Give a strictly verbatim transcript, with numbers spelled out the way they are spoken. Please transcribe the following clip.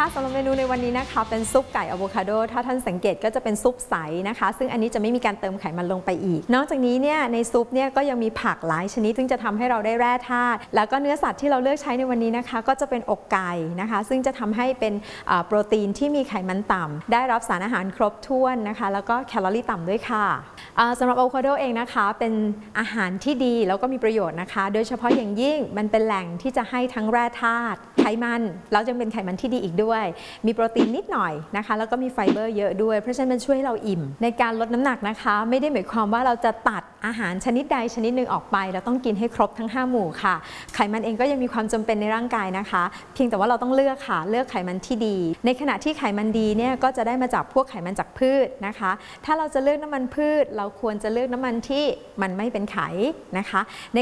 ค่ะสำหรับเมนูในวันนี้นะคะเป็นซุปไก่อะโวคาโดถ้าท่านสังเกตก็จะเป็นซุปใสนะคะซึ่งอันนี้จะไม่มีการเติมไขมันลงไปอีกนอกจากนี้เนี่ยในซุปเนี่ยก็ยังมีผักหลายชนิดซึ่งจะทำให้เราได้แร่ธาตุแล้วก็เนื้อสัตว์ที่เราเลือกใช้ในวันนี้นะคะก็จะเป็นอกไก่นะคะซึ่งจะทำให้เป็นโปรตีนที่มีไขมันต่ำได้รับสารอาหารครบถ้วนนะคะแล้วก็แคลอรี่ต่ำด้วยค่ะสำหรับอะโวคาโดเองนะคะเป็นอาหารที่ดีแล้วก็มีประโยชน์นะคะโดยเฉพาะอย่างยิ่งมันเป็นแหล่งที่จะให้ทั้งแร่ธาตุไขมันแล้วยังเป็นไขมันที่ดีอีกด้วยมีโปรตีนนิดหน่อยนะคะแล้วก็มีไฟเบอร์เยอะด้วยเพราะฉะนั้นมันช่วยให้เราอิ่มในการลดน้ำหนักนะคะไม่ได้หมายความว่าเราจะตัดอาหารชนิดใดชนิดหนึ่งออกไปเราต้องกินให้ครบทั้งห้าหมู่ค่ะไขมันเองก็ยังมีความจำเป็นในร่างกายนะคะเพียงแต่ว่าเราต้องเลือกค่ะเลือกไขมันที่ดีในขณะที่ไขมันดีเนี่ยก็จะได้มาจากพวกไขมันจากพืชนะคะถ้าเราจะเลือกน้ำมันพืชเราควรจะเลือกน้ำมันที่มันไม่เป็นไขนะคะใน